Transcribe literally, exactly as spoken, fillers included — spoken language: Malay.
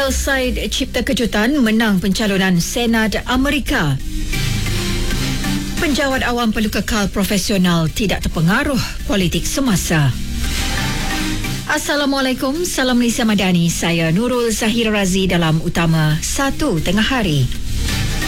Hillside Cipta Kejutan menang pencalonan Senat Amerika. Penjawat awam perlu kekal profesional, tidak terpengaruh politik semasa. Assalamualaikum, salam Malaysia Madani. Saya Nurul Zahir Razi dalam Utama satu Tengah Hari.